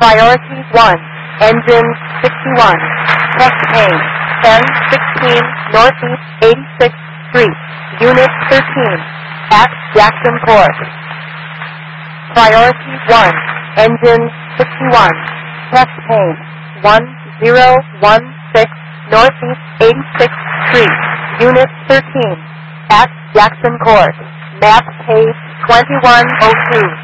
Priority 1, engine 61, test pane, 1016 Northeast 86th Street, Unit 13, at Jackson Court. Priority 1, engine 61, test pane, 1016 Northeast 86th Street, Unit 13, at Jackson Court. Map page 2102.